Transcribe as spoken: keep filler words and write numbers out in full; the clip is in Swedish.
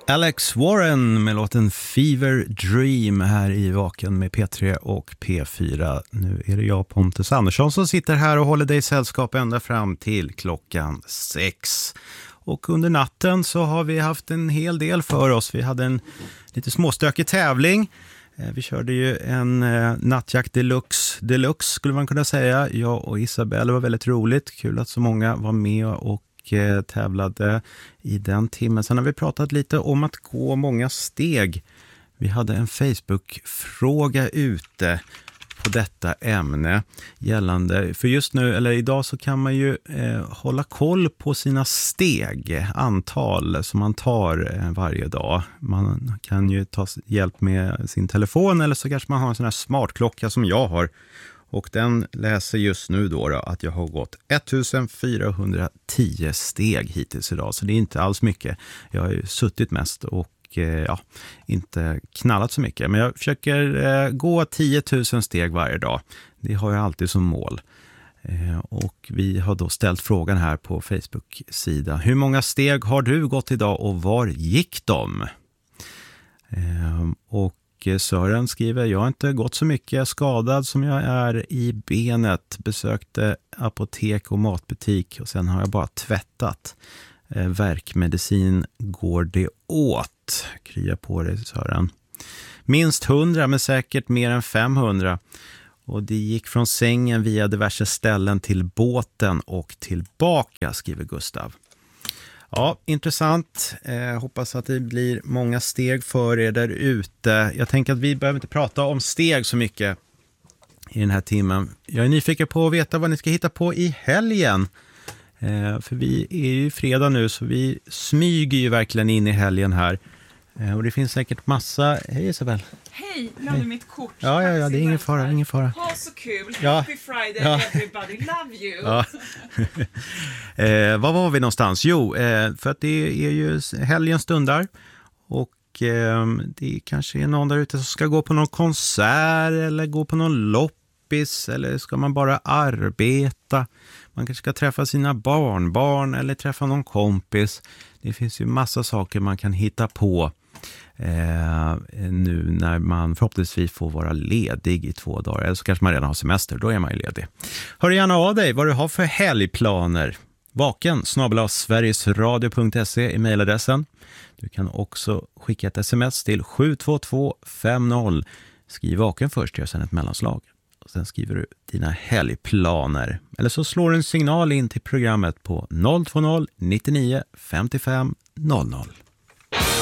Alex Warren med låten Fever Dream här i Vaken med P tre och P fyra. Nu är det jag, Pontus Andersson, som sitter här och håller dig sällskap ända fram till klockan sex. Och under natten så har vi haft en hel del för oss. Vi hade en lite småstökig tävling. Vi körde ju en eh, nattjakt deluxe, deluxe skulle man kunna säga. Jag och Isabelle, var väldigt roligt. Kul att så många var med och eh, tävlade i den timmen. Sen har vi pratat lite om att gå många steg. Vi hade en Facebook-fråga ute på detta ämne gällande, för just nu eller idag så kan man ju eh, hålla koll på sina steg, antal som man tar eh, varje dag. Man kan ju ta hjälp med sin telefon eller så kanske man har en sån här smartklocka som jag har, och den läser just nu då, då att jag har gått ettusendfyrahundratio steg hittills idag, så det är inte alls mycket. Jag har ju suttit mest och ja, inte knallat så mycket. Men jag försöker eh, gå tio tusen steg varje dag. Det har jag alltid som mål. Eh, och vi har då ställt frågan här på Facebook-sidan. Hur många steg har du gått idag och var gick de? Eh, och Sören skriver, jag har inte gått så mycket, skadad som jag är i benet. Besökte apotek och matbutik och sen har jag bara tvättat. Eh, verkmedicin går det åt. Krya på dig, Sören. Minst hundra, men säkert mer än femhundra. Och det gick från sängen via diverse ställen till båten och tillbaka, skriver Gustav. Ja, intressant. Eh, hoppas att det blir många steg för er där ute. Jag tänker att vi behöver inte prata om steg så mycket i den här timmen. Jag är nyfiken på att veta vad ni ska hitta på i helgen. Eh, för vi är ju fredag nu, så vi smyger ju verkligen in i helgen här. Eh, och det finns säkert massa... Hej Isabel. Hej, lämna hey. Mitt kort. Ja, ja, ja, det är ingen fara, ingen fara. Ha så kul. Ja. Happy Friday, ja. Everybody love you. Ja. eh, var var vi någonstans? Jo, eh, för att det är ju helgen stundar. Och eh, det kanske är någon där ute som ska gå på någon konsert eller gå på någon loppis. Eller ska man bara arbeta? Man kanske ska träffa sina barnbarn eller träffa någon kompis. Det finns ju massa saker man kan hitta på eh, nu när man förhoppningsvis får vara ledig i två dagar. Eller så kanske man redan har semester, då är man ju ledig. Hör gärna av dig vad du har för helgplaner. Vaken snabel-a sverigesradio punkt se i mejladressen. Du kan också skicka ett sms till sju två två fem noll. Skriv vaken först, gör sen ett mellanslag. Och sen skriver du dina helgplaner. Eller så slår du en signal in till programmet på noll två noll nittionio femtiofem noll noll.